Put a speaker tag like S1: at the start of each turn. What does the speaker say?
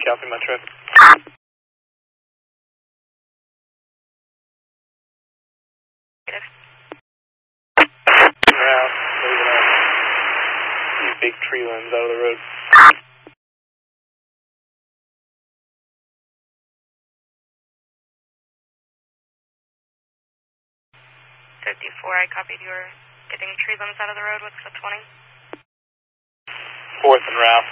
S1: Copy Metro. Around, moving on. These big tree limbs out of the road.
S2: 54, I copied your getting tree limbs out of the road. What's the 20?
S1: 4th and Ralph.